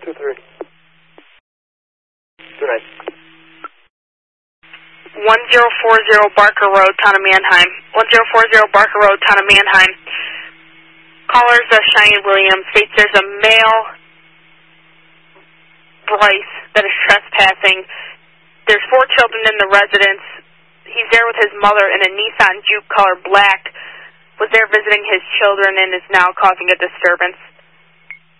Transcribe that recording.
2-3. Good night. 1040 Barker Road, Town of Manheim. 1040 Barker Road, Town of Manheim. Caller's Cheyenne Williams states there's a male, Bryce, that is trespassing. There's 4 children in the residence. He's there with his mother in a Nissan Juke color black. Was there visiting his children and is now causing a disturbance.